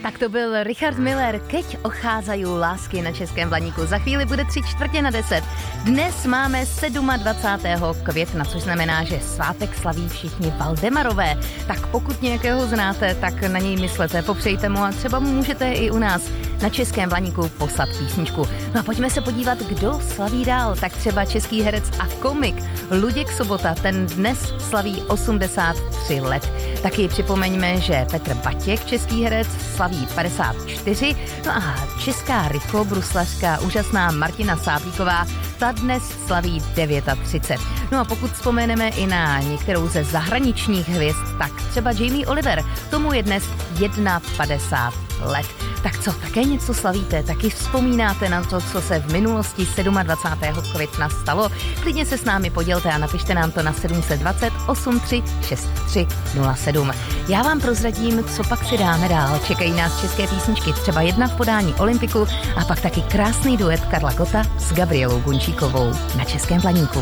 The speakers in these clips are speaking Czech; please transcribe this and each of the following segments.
Tak to byl Richard Miller, Keď ocházají lásky na Českém Blaníku. Za chvíli bude 9:45. Dnes máme 27. května, což znamená, že svátek slaví všichni Valdemarové. Tak pokud nějakého znáte, tak na něj myslete, popřejte mu a třeba mu můžete i u nás na Českém Blaníku poslat písničku. No a pojďme se podívat, kdo slaví dál. Tak třeba český herec a komik Luděk Sobota, ten dnes slaví 83 let. Taky připomeňme, že Petr Batěk, český herec, slaví 54. No a česká rychlobruslařka, úžasná Martina Sáblíková, ta dnes slaví 39. No a pokud vzpomeneme i na některou ze zahraničních hvězd, tak třeba Jamie Oliver, tomu je dnes 51 let. Tak co, také něco slavíte? Taky vzpomínáte na to, co se v minulosti 27. května stalo? Klidně se s námi podělte a napište nám to na 720 83 63 07. Já vám prozradím, co pak si dáme dál. Čekají nás české písničky, třeba jedna v podání Olympiku a pak taky krásný duet Karla Gotta s Gabrielou Gunčíkovou na Českém Blaníku.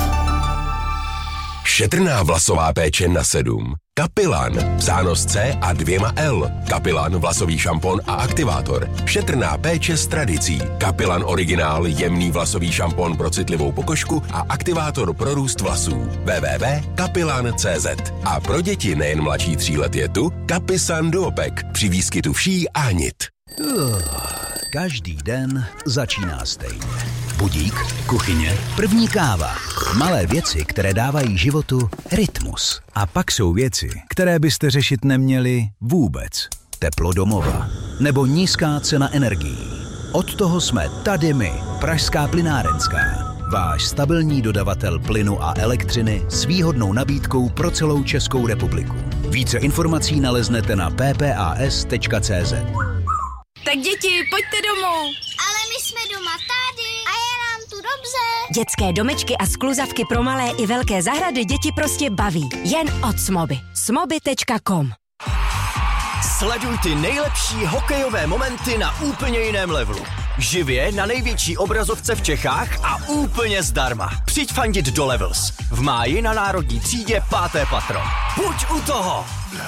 Šetrná vlasová péče na 7. Kapilan, psáno s C a 2 L. Kapilan, vlasový šampon a aktivátor. Šetrná péče s tradicí. Kapilan originál, jemný vlasový šampon pro citlivou pokožku a aktivátor pro růst vlasů. www.kapilan.cz. A pro děti nejen mladší 3 let je tu Kapisan Duopek při výskytu vší a nit. Každý den začíná stejně. Budík, kuchyně, první káva. Malé věci, které dávají životu rytmus. A pak jsou věci, které byste řešit neměli vůbec. Teplo domova nebo nízká cena energií. Od toho jsme tady my, Pražská plynárenská. Váš stabilní dodavatel plynu a elektřiny s výhodnou nabídkou pro celou Českou republiku. Více informací naleznete na ppas.cz. Tak děti, pojďte domů. Ale my jsme doma tady a je nám tu dobře. Dětské domečky a skluzavky pro malé i velké zahrady děti prostě baví. Jen od Smoby. Smoby.com. Sleduj ty nejlepší hokejové momenty na úplně jiném levelu. Živě na největší obrazovce v Čechách a úplně zdarma. Přijď fandit do Levels. V máji na Národní třídě 5. patro. Buď u toho!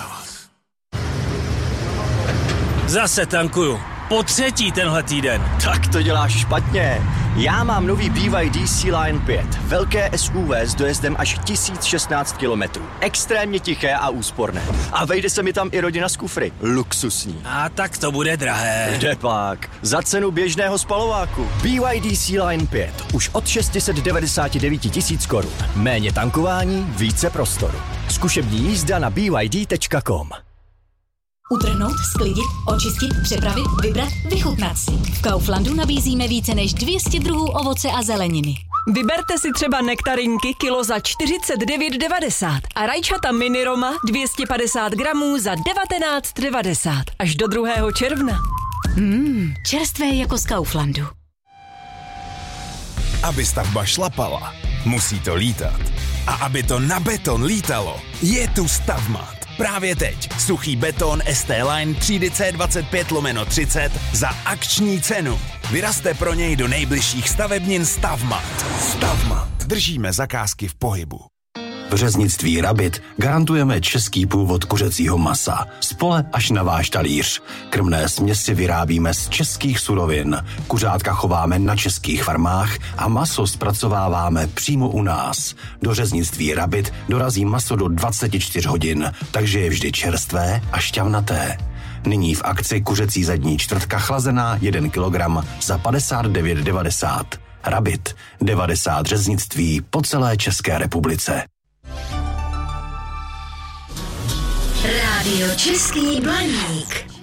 Zase tankuju. Po 3. tenhle týden. Tak to děláš špatně. Já mám nový BYD Sea-Line 5. Velké SUV s dojezdem až 1016 km. Extrémně tiché a úsporné. A vejde se mi tam i rodina z kufry. Luxusní. A tak to bude drahé. Kde pak? Za cenu běžného spalováku. BYD Sea-Line 5. Už od 699 000 korun. Méně tankování, více prostoru. Zkušební jízda na byd.com. Utrhnout, sklidit, očistit, přepravit, vybrat, vychutnat si. V Kauflandu nabízíme více než 200 druhů ovoce a zeleniny. Vyberte si třeba nektarinky kilo za 49,90 a rajčata mini Roma 250 gramů za 19,90 až do 2. června. Čerstvé jako z Kauflandu. Aby stavba šlapala, musí to lítat. A aby to na beton lítalo, je tu Stavmat. Právě teď suchý beton ST-Line třídy C25/30 za akční cenu. Vyrazte pro něj do nejbližších stavebnin Stavmat. Stavmat. Držíme zakázky v pohybu. V řeznictví Rabit garantujeme český původ kuřecího masa. Z pole až na váš talíř. Krmné směsi vyrábíme z českých surovin. Kuřátka chováme na českých farmách a maso zpracováváme přímo u nás. Do řeznictví Rabit dorazí maso do 24 hodin, takže je vždy čerstvé a šťavnaté. Nyní v akci kuřecí zadní čtvrtka chlazená 1 kg za 59,90. Rabit. 90 řeznictví po celé České republice. Rádio Český Blaník.